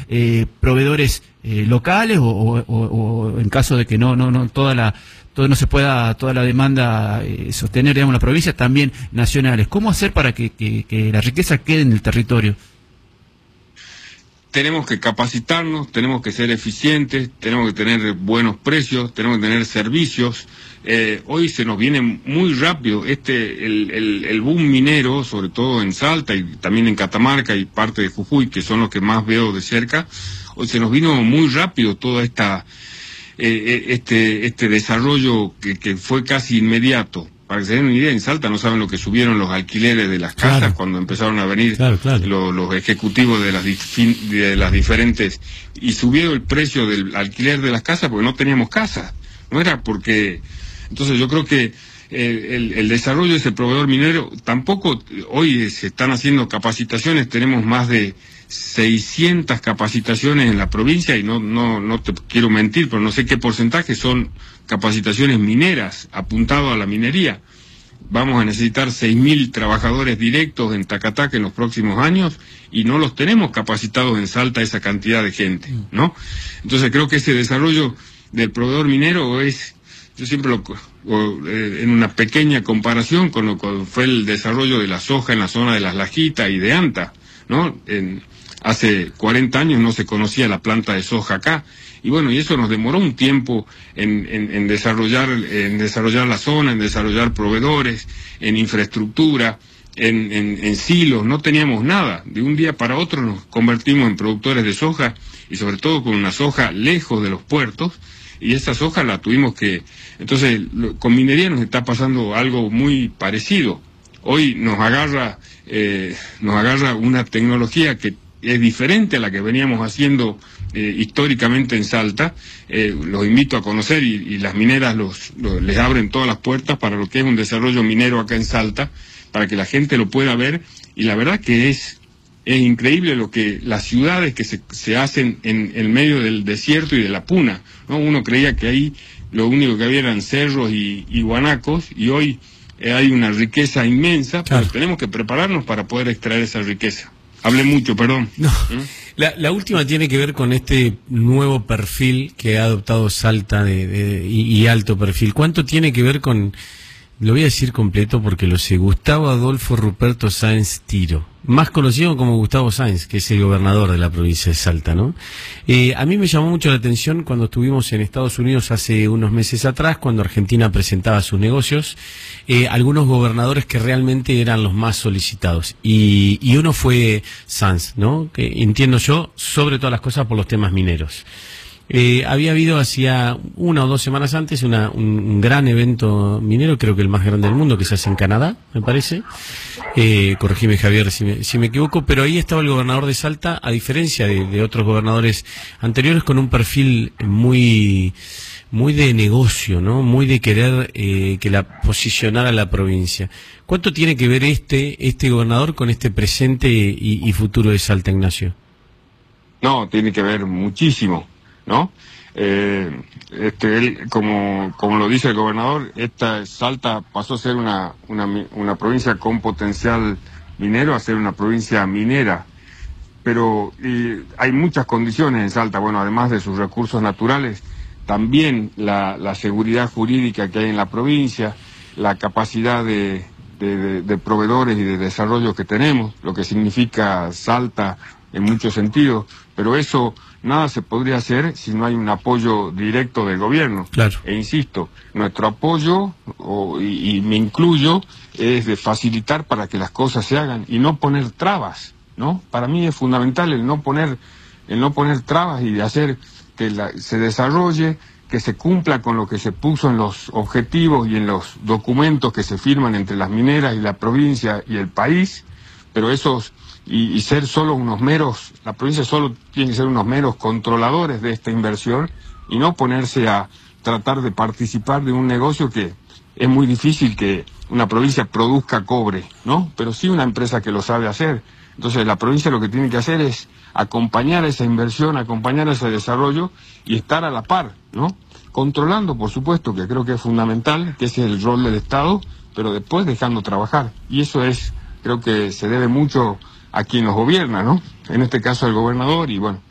proveedores locales o en caso de que no se pueda toda la demanda sostener, digamos, la provincia, también nacionales. ¿Cómo hacer para que la riqueza quede en el territorio? Tenemos que capacitarnos, tenemos que ser eficientes, tenemos que tener buenos precios, tenemos que tener servicios. Hoy se nos viene muy rápido el boom minero, sobre todo en Salta y también en Catamarca y parte de Jujuy, que son los que más veo de cerca. Hoy se nos vino muy rápido toda este desarrollo que fue casi inmediato. Para que se den una idea, en Salta no saben lo que subieron los alquileres de las casas, claro, cuando empezaron a venir los ejecutivos de las diferentes, y subió el precio del alquiler de las casas porque no teníamos casas, no era porque... Entonces yo creo que el desarrollo de ese proveedor minero, tampoco hoy se están haciendo capacitaciones, tenemos más de 600 capacitaciones en la provincia, y no te quiero mentir, pero no sé qué porcentaje son capacitaciones mineras, apuntado a la minería. Vamos a necesitar 6.000 trabajadores directos en Tacataca en los próximos años, y no los tenemos capacitados en Salta esa cantidad de gente, ¿no? Entonces creo que ese desarrollo del proveedor minero es, yo siempre en una pequeña comparación con lo que fue el desarrollo de la soja en la zona de Las Lajitas y de Anta, ¿no? Hace 40 años no se conocía la planta de soja acá, y bueno, y eso nos demoró un tiempo en desarrollar la zona, en desarrollar proveedores, en infraestructura, en silos. No teníamos nada. De un día para otro nos convertimos en productores de soja, y sobre todo con una soja lejos de los puertos, y esa soja la tuvimos que... Entonces, con minería nos está pasando algo muy parecido. Hoy nos agarra una tecnología que es diferente a la que veníamos haciendo históricamente en Salta. Los invito a conocer, y las mineras les abren todas las puertas para lo que es un desarrollo minero acá en Salta, para que la gente lo pueda ver, y la verdad que es increíble las ciudades que se hacen en el medio del desierto y de la puna, ¿no? Uno creía que ahí lo único que había eran cerros y guanacos, y hoy hay una riqueza inmensa, pero tenemos que prepararnos para poder extraer esa riqueza. Hablé mucho, perdón. No. La última tiene que ver con este nuevo perfil que ha adoptado Salta y alto perfil. ¿Cuánto tiene que ver con, lo voy a decir completo porque lo sé, Gustavo Adolfo Ruperto Sáenz Tiro, más conocido como Gustavo Sáenz, que es el gobernador de la provincia de Salta, ¿no? A mí me llamó mucho la atención cuando estuvimos en Estados Unidos hace unos meses atrás, cuando Argentina presentaba sus negocios, algunos gobernadores que realmente eran los más solicitados, y uno fue Sáenz, ¿no? Que entiendo yo, sobre todas las cosas, por los temas mineros. Había habido hacía 1 o 2 semanas antes un gran evento minero, creo que el más grande del mundo, que se hace en Canadá, me parece. Corregime, Javier, si me equivoco, pero ahí estaba el gobernador de Salta, a diferencia de otros gobernadores anteriores, con un perfil muy de negocio, ¿no? Muy de querer posicionar a la provincia. ¿Cuánto tiene que ver este gobernador con este presente y futuro de Salta, Ignacio? No, tiene que ver muchísimo, ¿no? Él, como lo dice el gobernador, Salta pasó a ser una provincia con potencial minero a ser una provincia minera, pero hay muchas condiciones en Salta. Bueno, además de sus recursos naturales, también la seguridad jurídica que hay en la provincia, la capacidad de proveedores y de desarrollo que tenemos, lo que significa Salta en muchos sentidos, pero eso nada se podría hacer si no hay un apoyo directo del gobierno. Claro. E insisto, nuestro apoyo, y me incluyo, es de facilitar para que las cosas se hagan y no poner trabas, ¿no? Para mí es fundamental el no poner trabas y de hacer que se desarrolle, que se cumpla con lo que se puso en los objetivos y en los documentos que se firman entre las mineras y la provincia y el país, pero esos... Y ser solo la provincia solo tiene que ser unos meros controladores de esta inversión, y no ponerse a tratar de participar de un negocio que es muy difícil que una provincia produzca cobre, ¿no? Pero sí una empresa que lo sabe hacer. Entonces la provincia lo que tiene que hacer es acompañar esa inversión, acompañar ese desarrollo y estar a la par, ¿no? Controlando, por supuesto, que creo que es fundamental, que ese es el rol del Estado, pero después dejando trabajar. Y eso creo que se debe mucho a quien los gobierna, ¿no? En este caso al gobernador, y bueno,